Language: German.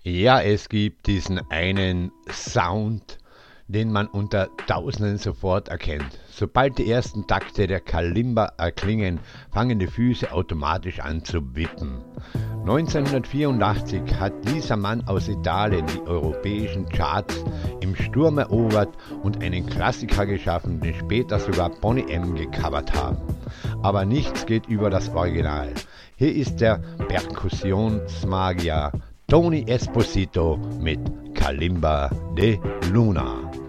Ja, es gibt diesen einen Sound, den man unter Tausenden sofort erkennt. Sobald die ersten Takte der Kalimba erklingen, fangen die Füße automatisch an zu wippen. 1984 hat dieser Mann aus Italien die europäischen Charts im Sturm erobert und einen Klassiker geschaffen, den später sogar Boney M. gecovert haben. Aber nichts geht über das Original. Hier ist der Perkussionsmagier Tony Esposito mit Kalimba de Luna.